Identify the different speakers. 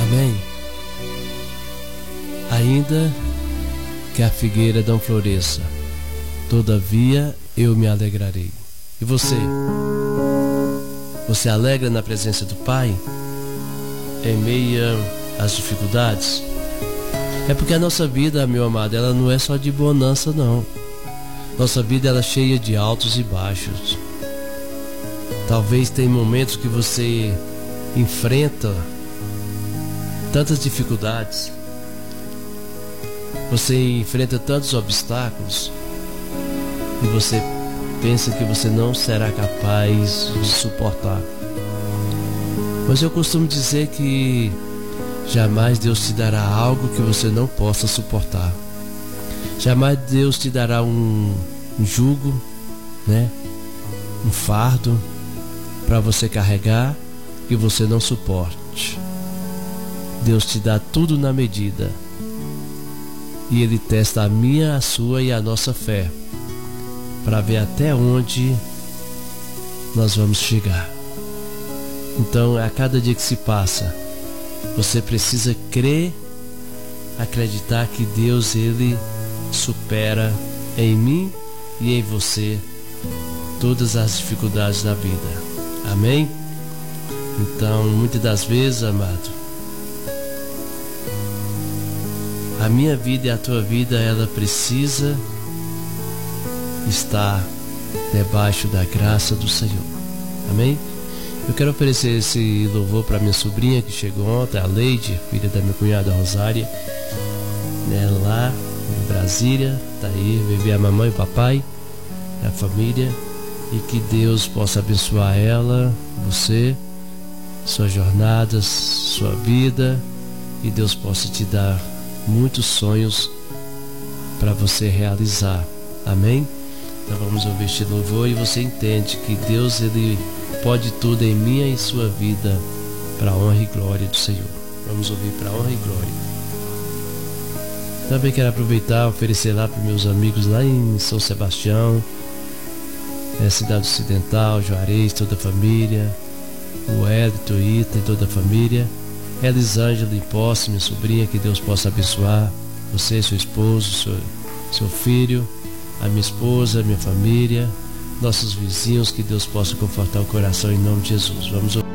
Speaker 1: Amém? Ainda que a figueira não floresça, todavia eu me alegrarei. E você? Você alegra na presença do Pai? Em meio às dificuldades? É porque a nossa vida, meu amado, ela não é só de bonança, não. Nossa vida, ela é cheia de altos e baixos. Talvez tem momentos que você enfrenta tantas dificuldades, você enfrenta tantos obstáculos e você pensa que você não será capaz de suportar. Mas eu costumo dizer que jamais Deus te dará algo que você não possa suportar. Jamais Deus te dará um jugo, né? Um fardo para você carregar que você não suporte. Deus te dá tudo na medida. E Ele testa a minha, a sua e a nossa fé, para ver até onde nós vamos chegar. Então, a cada dia que se passa, você precisa crer, acreditar que Deus, Ele supera em mim e em você todas as dificuldades da vida. Amém? Então, muitas das vezes, amado, a minha vida e a tua vida, ela precisa estar debaixo da graça do Senhor. Amém? Eu quero oferecer esse louvor para minha sobrinha que chegou ontem, a Leide, filha da minha cunhada Rosária, né, lá em Brasília. Tá aí, viver a mamãe e o papai, a família, e que Deus possa abençoar ela, você, suas jornadas, sua vida, e Deus possa te dar muitos sonhos para você realizar. Amém? Então vamos ouvir este louvor e você entende que Deus, Ele pode tudo em minha e sua vida, para a honra e glória do Senhor. Vamos ouvir para a honra e glória. Também quero aproveitar e oferecer lá para meus amigos lá em São Sebastião, Cidade Ocidental, Juarez, toda a família, o Hélito, Ita e toda a família, Elisângela em Posse, minha sobrinha, que Deus possa abençoar você, seu esposo, seu filho, a minha esposa, a minha família, nossos vizinhos, que Deus possa confortar o coração em nome de Jesus. Vamos ouvir.